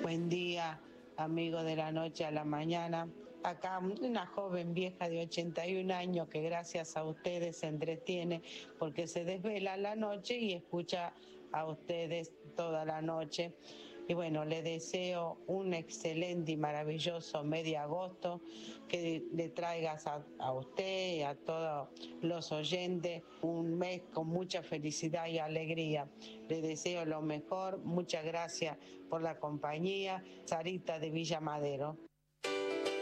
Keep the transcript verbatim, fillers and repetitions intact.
Buen día, amigo de la noche a la mañana. Acá una joven vieja de ochenta y un años que gracias a ustedes se entretiene porque se desvela la noche y escucha a ustedes toda la noche. Y bueno, le deseo un excelente y maravilloso mes de agosto, que le traigas a, a usted y a todos los oyentes un mes con mucha felicidad y alegría. Le deseo lo mejor, muchas gracias por la compañía. Sarita de Villa Madero.